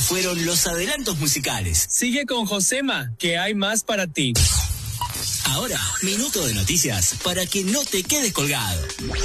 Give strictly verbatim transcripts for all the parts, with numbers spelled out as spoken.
fueron los adelantos musicales. Sigue con Josema, que hay más para ti. Ahora, minuto de noticias para que no te quedes colgado.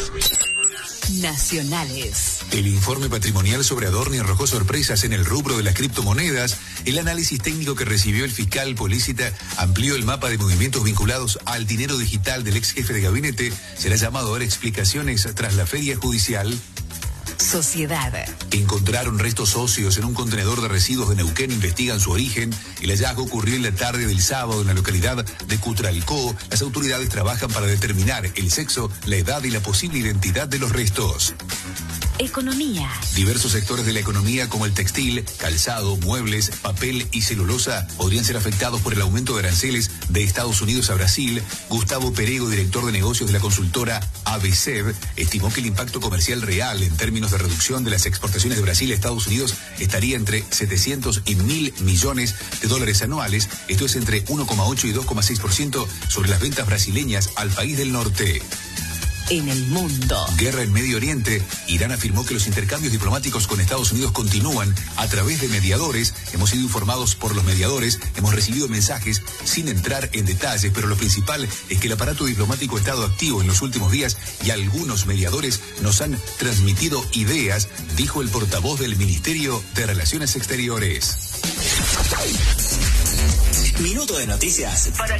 Nacionales. El informe patrimonial sobre Adorni arrojó sorpresas en el rubro de las criptomonedas. El análisis técnico que recibió el fiscal Polícita amplió el mapa de movimientos vinculados al dinero digital del ex jefe de gabinete. Será llamado a dar explicaciones tras la feria judicial. Sociedad. Encontraron restos óseos en un contenedor de residuos de Neuquén, investigan su origen. El hallazgo ocurrió en la tarde del sábado en la localidad de Cutralcó. Las autoridades trabajan para determinar el sexo, la edad y la posible identidad de los restos. Economía. Diversos sectores de la economía como el textil, calzado, muebles, papel y celulosa podrían ser afectados por el aumento de aranceles de Estados Unidos a Brasil. Gustavo Perego, director de negocios de la consultora A B C B, estimó que el impacto comercial real en términos de reducción de las exportaciones de Brasil a Estados Unidos estaría entre setecientos y mil millones de dólares anuales. Esto es entre uno coma ocho y dos coma seis por ciento sobre las ventas brasileñas al país del norte. En el mundo. Guerra en Medio Oriente. Irán afirmó que los intercambios diplomáticos con Estados Unidos continúan a través de mediadores. Hemos sido informados por los mediadores, hemos recibido mensajes sin entrar en detalles, pero lo principal es que el aparato diplomático ha estado activo en los últimos días y algunos mediadores nos han transmitido ideas, dijo el portavoz del Ministerio de Relaciones Exteriores. Minuto de noticias para